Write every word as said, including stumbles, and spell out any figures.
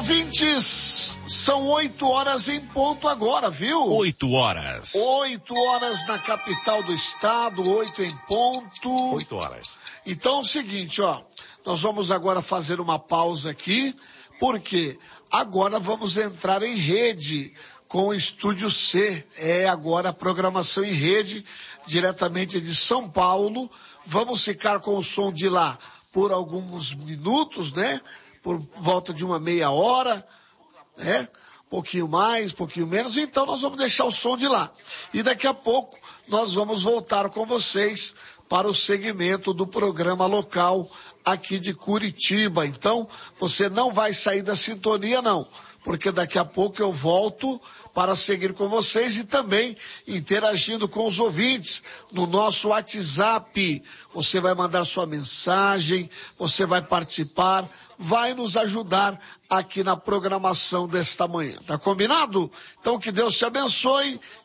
Ouvintes, são oito horas em ponto agora, viu? Oito horas. Oito horas na capital do estado, oito em ponto. Oito horas. Então é o seguinte, ó, nós vamos agora fazer uma pausa aqui, porque agora vamos entrar em rede com o Estúdio C. É agora a programação em rede, diretamente de São Paulo. Vamos ficar com o som de lá por alguns minutos, né? Por volta de uma meia hora, né? Um pouquinho mais, um pouquinho menos. Então nós vamos deixar o som de lá. E daqui a pouco nós vamos voltar com vocês para o segmento do programa local aqui de Curitiba. Então você não vai sair da sintonia não, porque daqui a pouco eu volto para seguir com vocês e também interagindo com os ouvintes no nosso WhatsApp. Você vai mandar sua mensagem, você vai participar, vai nos ajudar aqui na programação desta manhã. Tá combinado? Então que Deus te abençoe